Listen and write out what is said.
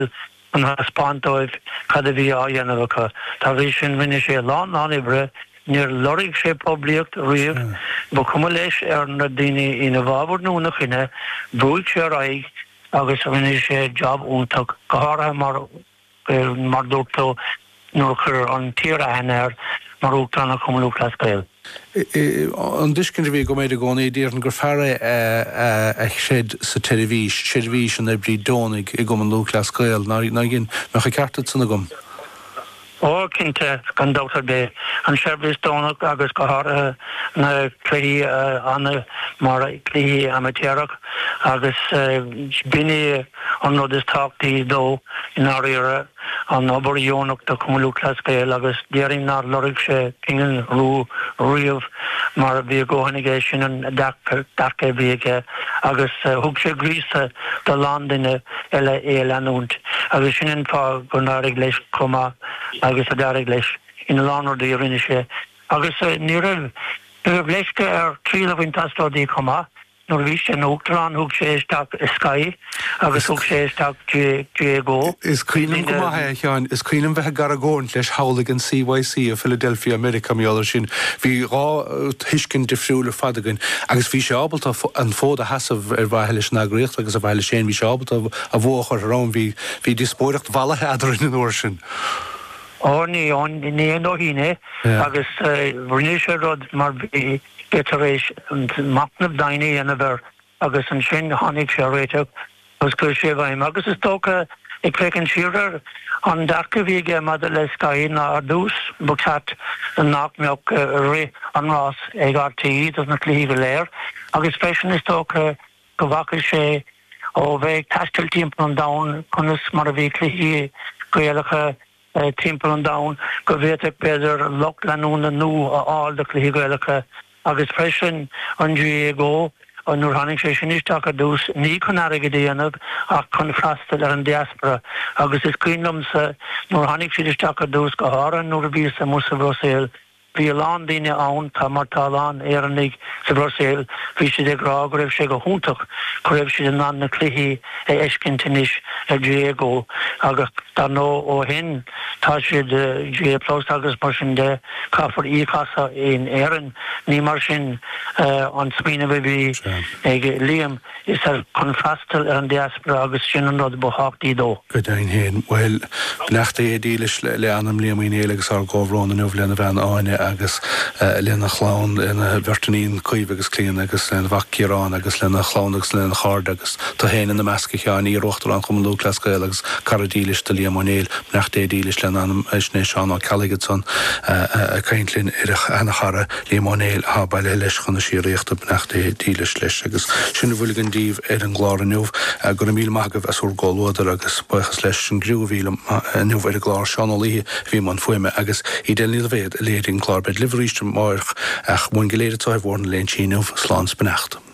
an spántóibh cad a bhí á dhéanamhacha. Tá bhí sin rinne sé lán ibre níor lorig sé poblíocht riamh, ba cuma leis na daoine ina bhábhar núna chuine búig sé raig agus rinne sé job úntaach gothartha mar dúirtó nuair chur an tíre henéir mar úachtarna cumlú Glasgow. An discin bhí go méid a gcónaí dír an gur fearra ag séad sa televís an ebrí dónig i gom an lú Glasgow ná gin mecha ceartad sanna gom. Cinnte gan Dr. Day an Sherbrooke Stonach agus gothartha na cluichí anna mar cluichí amateurach agus bíine an rud is táchtaí dó in áiríre an obaríonach do cumlú Glasgow agus déiring ná lorig sé cingen riamh mar bhí gohanigé sin an dacha bhíige agus thug sé grísa do landine eile anúnt agus sin fá go nárig leis cuma agus a darig leis in lánor de rinne sé. Agus níor bléisce tríle bhain tastádaí cuma nóir bhí sé nóachtarán thug sé isteach Sky agus thug sé isteach Diego. Is cuilim go maithe Cheann, is cuilim bheithe gar a gcóint leis hálaigh an CYC a Philadelphia, America míálar sin. Bhí rá thuiscin difriúla fadagan agus bhí sé ábalta an fód a hasamh bhaithe leis na gréocht agus a bhaile sé bhí sé ábalta a bhuachar rán bhí dispóireacht bhalathe adar in an uair sin. Ní an ó híine agus rinne sé rud mar getaréis an macnamh daine ana bhar agus an sin tháinig sé réiteach agus gur sé bhaim. Agus is tócha ag creiceann siar an dacha bhíige mad le Sky na ar dús bucat an nachmeach ré an rás ag RTE as na cluichí go léir. Agus freisin is tócha go bhacail sé ó bheith taistil timpeall an domhan chunas mar a bhí cluichí gaeilge timpeall an domhan go bhfuil beidir locht leanúna nó áil de cluichí gaeilge agus freisin an Diego an nuair tháinig sé sin isteach a dús ní chun airge déanamh ach chun freastal ar an diaspora agus is cuinomsa nuair tháinig siad isteach a dús go háireann nuair a bhí sa musa Brussel. Bhí lán daoine ann tá mar talán éannig sa Brussel bhí siad ag rá go raibh sé go húntaach go raibh siad an na cluichí eiscintanis ar Diego agus tá nó ó hin tá siad G+ agus mar sin de caafar íchasa in éan ní mar sin an smína bhí ag Liam is ar chun freastal ar an diaspora agus sin an rud buthachtaí dó. Go daon héin, well leachta é dílis le anam Liam in éile agus ar gábhrán an uhlena bhean áine agus lena chlán lena vertanín cuimh agus clíon agus lena bhacírán agus lena chlán agus lena chard agus tá héin na measca cheann í rochtar an chum lú Glasgow agus caradílis de Liam O'Neill leachta é dílis lena anam isné seán á Callaghan a caintlinn ana chara Liam O'Neill há baile leis chun sí réachta leachta é dílis leis agus sinna bhfuil an díomh ar an gláir aniuh gur a míl maithagah as úr gáilúdar agus buchas leis an grúhhíle aniuh ar a gláir seán ó líthe bhí man fuime agus í déilní a bhéad léiring Bed liveríiste march ach mún geléide tá bhórna leon tíineh slán benacht.